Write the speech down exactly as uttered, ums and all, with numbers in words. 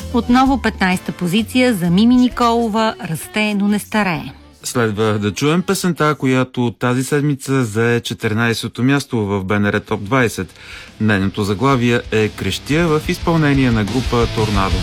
Отново петнайсета позиция за Мими Николова "Расте, но не старее". Следва да чуем песента, която тази седмица зае четиринайсето място в БНР Топ двайсет. Нейното заглавие е "Крещя" в изпълнение на група Торнадо.